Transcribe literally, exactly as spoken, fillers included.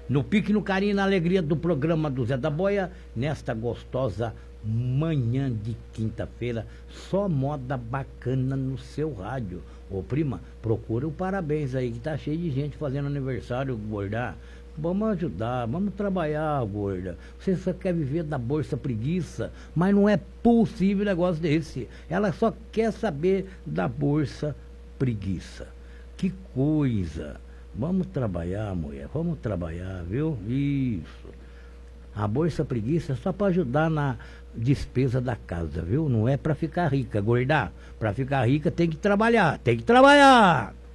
no pique, no carinho e na alegria do programa do Zé da Boia, nesta gostosa manhã de quinta-feira, só moda bacana no seu rádio. Ô prima, procura o parabéns aí, que tá cheio de gente fazendo aniversário, gorda. Vamos ajudar, vamos trabalhar, gorda. Você só quer viver da Bolsa Preguiça, mas não é possível um negócio desse. Ela só quer saber da Bolsa Preguiça. Que coisa! Vamos trabalhar, mulher, vamos trabalhar, viu? Isso. A Bolsa Preguiça é só para ajudar na despesa da casa, viu? Não é para ficar rica, gorda. Para ficar rica tem que trabalhar, tem que trabalhar.